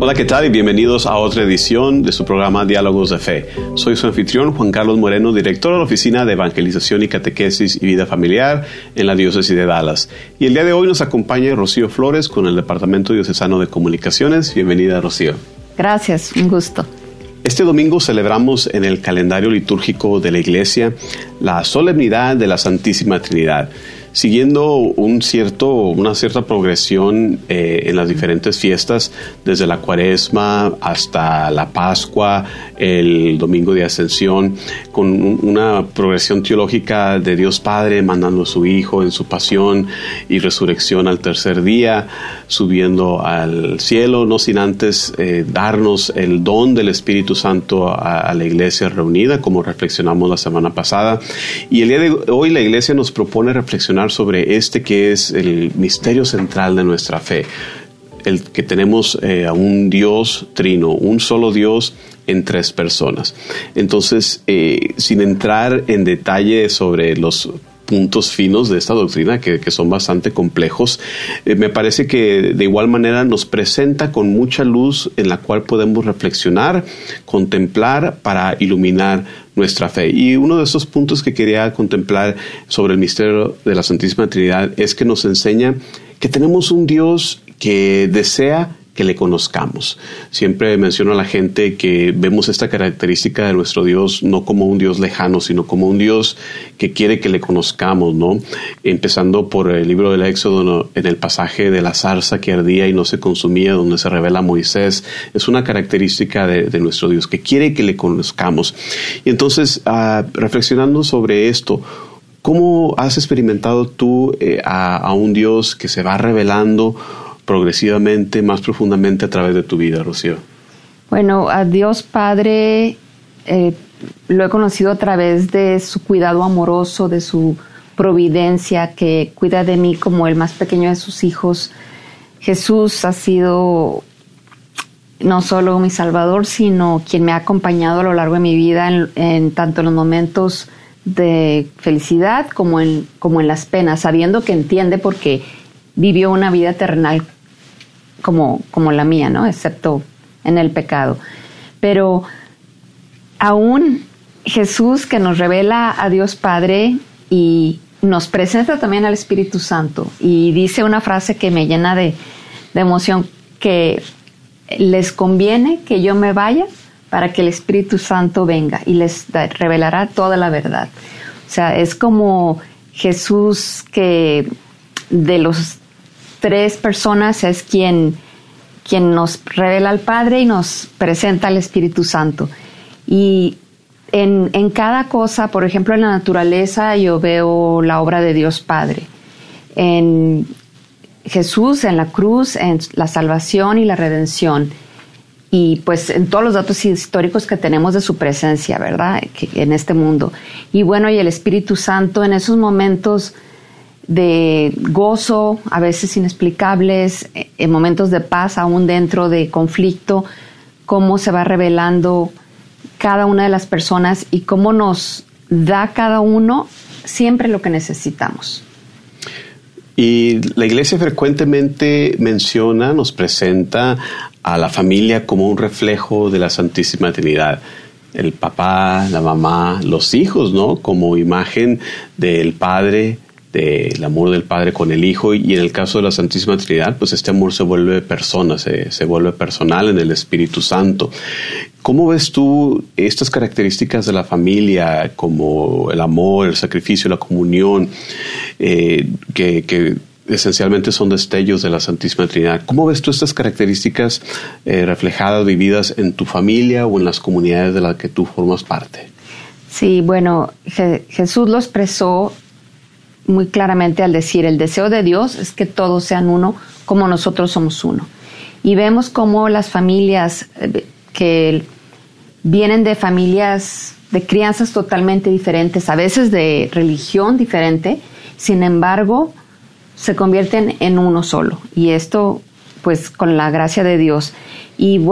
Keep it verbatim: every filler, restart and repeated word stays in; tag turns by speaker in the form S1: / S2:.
S1: Hola, ¿qué tal? Y bienvenidos a otra edición de su programa Diálogos de Fe. Soy su anfitrión, Juan Carlos Moreno, director de la Oficina de Evangelización y Catequesis y Vida Familiar en la Diócesis de Dallas. Y el día de hoy nos acompaña Rocío Flores con el Departamento Diocesano de Comunicaciones. Bienvenida, Rocío.
S2: Gracias, un gusto.
S1: Este domingo celebramos en el calendario litúrgico de la Iglesia la solemnidad de la Santísima Trinidad, siguiendo un cierto, una cierta progresión eh, en las diferentes fiestas, desde la Cuaresma hasta la Pascua, el Domingo de Ascensión, con un, una progresión teológica de Dios Padre mandando a su Hijo en su pasión y resurrección al tercer día, subiendo al cielo, no sin antes eh, darnos el don del Espíritu Santo a, a la Iglesia reunida, como reflexionamos la semana pasada. Y el día de hoy la Iglesia nos propone reflexionar sobre este que es el misterio central de nuestra fe, el que tenemos eh, a un Dios trino, un solo Dios en tres personas. Entonces, eh, sin entrar en detalle sobre los puntos finos de esta doctrina, que, que son bastante complejos, eh, me parece que de igual manera nos presenta con mucha luz en la cual podemos reflexionar, contemplar para iluminar nuestra fe. Y uno de esos puntos que quería contemplar sobre el misterio de la Santísima Trinidad es que nos enseña que tenemos un Dios que desea que le conozcamos. Siempre menciono a la gente que vemos esta característica de nuestro Dios no como un Dios lejano, sino como un Dios que quiere que le conozcamos, ¿no? Empezando por el libro del Éxodo, ¿no? En el pasaje de la zarza que ardía y no se consumía, donde se revela a Moisés. Es una característica de, de nuestro Dios, que quiere que le conozcamos. Y entonces, uh, reflexionando sobre esto, ¿cómo has experimentado tú eh, a, a un Dios que se va revelando progresivamente, más profundamente a través de tu vida, Rocío?
S2: Bueno, a Dios Padre eh, lo he conocido a través de su cuidado amoroso, de su providencia, que cuida de mí como el más pequeño de sus hijos. Jesús ha sido no solo mi Salvador, sino quien me ha acompañado a lo largo de mi vida en, en tanto en los momentos de felicidad como en, como en las penas, sabiendo que entiende porque vivió una vida terrenal como, como la mía, ¿no? Excepto en el pecado. Pero aún Jesús, que nos revela a Dios Padre y nos presenta también al Espíritu Santo, y dice una frase que me llena de, de emoción, que les conviene que yo me vaya para que el Espíritu Santo venga y les da, revelará toda la verdad. O sea, es como Jesús que de los tres personas es quien, quien nos revela al Padre y nos presenta al Espíritu Santo. Y en, en cada cosa, por ejemplo, en la naturaleza, yo veo la obra de Dios Padre. En Jesús, en la cruz, en la salvación y la redención. Y pues en todos los datos históricos que tenemos de su presencia, ¿verdad? Que, en este mundo. Y bueno, y el Espíritu Santo en esos momentos de gozo, a veces inexplicables, en momentos de paz, aún dentro de conflicto, cómo se va revelando cada una de las personas y cómo nos da cada uno siempre lo que necesitamos.
S1: Y la Iglesia frecuentemente menciona, nos presenta a la familia como un reflejo de la Santísima Trinidad. El papá, la mamá, los hijos, ¿no? Como imagen del Padre, del amor del Padre con el Hijo, y en el caso de la Santísima Trinidad, pues este amor se vuelve persona, se, se vuelve personal en el Espíritu Santo. ¿Cómo ves tú estas características de la familia, como el amor, el sacrificio, la comunión, eh, que, que esencialmente son destellos de la Santísima Trinidad? ¿Cómo ves tú estas características eh, reflejadas, vividas en tu familia o en las comunidades de las que tú formas parte?
S2: Sí, bueno, Je- Jesús lo expresó muy claramente al decir, el deseo de Dios es que todos sean uno como nosotros somos uno. Y vemos cómo las familias que vienen de familias de crianzas totalmente diferentes, a veces de religión diferente, sin embargo, se convierten en uno solo. Y esto, pues, con la gracia de Dios. Y